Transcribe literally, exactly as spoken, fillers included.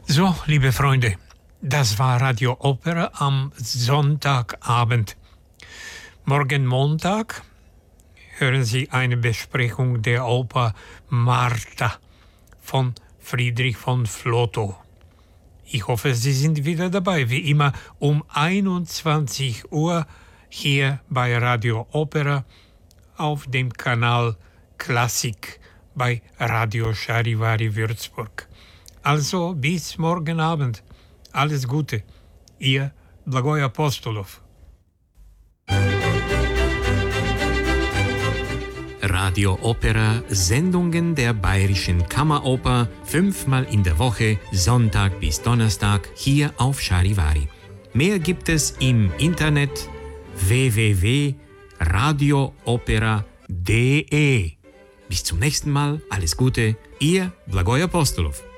So, liebe Freunde, das war Radio Opera am Sonntagabend. Morgen Montag hören Sie eine Besprechung der Oper Marta von Friedrich von Flotow. Ich hoffe, Sie sind wieder dabei, wie immer um einundzwanzig Uhr hier bei Radio Opera auf dem Kanal Klassik bei Radio Charivari Würzburg. Also bis morgen Abend. Alles Gute. Ihr Blagoj Apostolov. Radio Opera, Sendungen der Bayerischen Kammeroper, fünfmal in der Woche, Sonntag bis Donnerstag, hier auf Charivari. Mehr gibt es im Internet w w w punkt radio opera punkt d e. Bis zum nächsten Mal, alles Gute, Ihr Blagoj Apostolov.